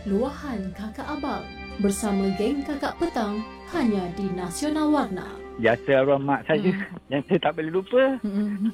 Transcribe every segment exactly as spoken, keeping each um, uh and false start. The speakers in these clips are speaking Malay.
Luahan Kakak Abang bersama geng Kakak Petang hanya di Nasional Warna. Biasa arwah mak saya mm. yang saya tak boleh lupa. Mm.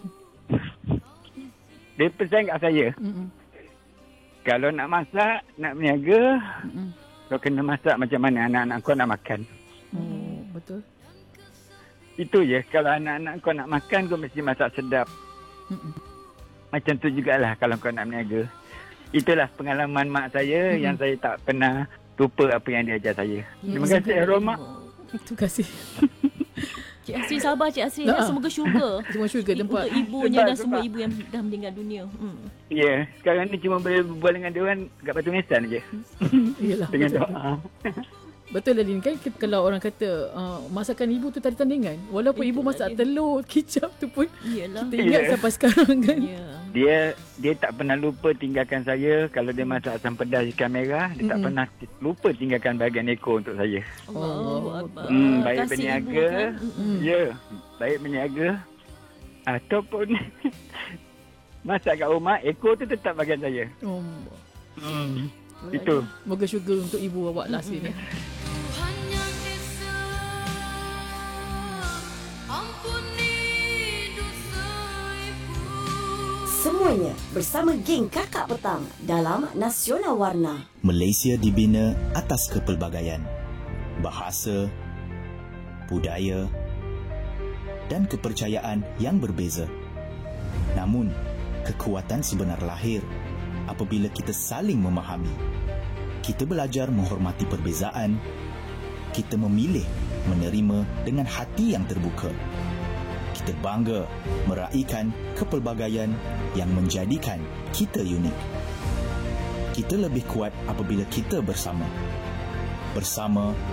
Dia pesan kat saya. Mm. Kalau nak masak, nak berniaga, mm. kau kena masak macam mana anak-anak kau nak makan. Oh, betul. Itu je. Kalau anak-anak kau nak makan, kau mesti masak sedap. Mm. Macam tu jugalah kalau kau nak berniaga. Itulah pengalaman mak saya mm-hmm. yang saya tak pernah lupa apa yang dia ajar saya. Ya, terima kasih, arwah mak. Terima kasih. Cik Asri sabar, Cik Asri. Nah, semoga syurga. Semua syurga tempat. Untuk ibunya sebab, dan sebab. semua ibu yang dah meninggal dunia. Hmm. Ya, yeah, sekarang ni cuma boleh berbual dengan dia orang kat Batu Nisan je. Iyalah. Dengan doa. Betul lah Lin, kan kalau orang kata uh, masakan ibu tu tadi tandingan. Walaupun Itulah ibu masak dia. telur, kicap tu pun Yelah. kita ingat yeah. sampai sekarang kan. Yeah. Dia dia tak pernah lupa tinggalkan saya. Kalau dia masak asam pedas ikan merah, dia mm-hmm. tak pernah lupa tinggalkan bahagian ekor untuk saya. Allah. Hmm, baik berniaga. Kan? Ya, baik berniaga. Ataupun masak kat rumah, ekor tu tetap bahagian saya. Oh. Hmm. Itu. Moga syurga untuk ibu awak lah sini. Semuanya bersama geng Kakak Petang dalam Nasional Warna. Malaysia dibina atas kepelbagaian, bahasa, budaya dan kepercayaan yang berbeza. Namun, kekuatan sebenar lahir apabila kita saling memahami. Kita belajar menghormati perbezaan. Kita memilih menerima dengan hati yang terbuka. Kita bangga meraihkan kepelbagaian yang menjadikan kita unik. Kita lebih kuat apabila kita bersama. Bersama